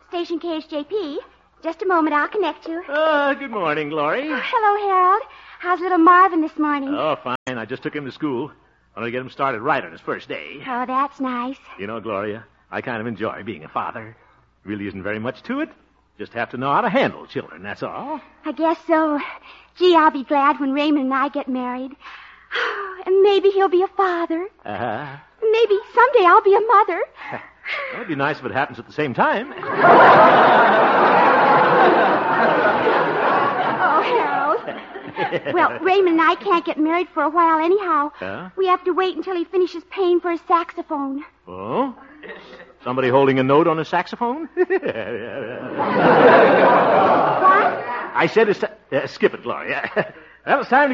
Station KHJP. Just a moment, I'll connect you. Good morning, Glory. Hello, Harold. How's little Marvin this morning? Oh, fine. I just took him to school. I'm going to get him started right on his first day. Oh, that's nice. You know, Gloria, I kind of enjoy being a father. Really isn't very much to it. Just have to know how to handle children, that's all. I guess so. Gee, I'll be glad when Raymond and I get married. And maybe he'll be a father. Uh-huh. Maybe someday I'll be a mother. Well, it'd be nice if it happens at the same time. Oh, Harold. Well, Raymond and I can't get married for a while anyhow. Yeah? We have to wait until he finishes paying for his saxophone. Oh? Somebody holding a note on a saxophone? What? I said skip it, Gloria. Well, it's time to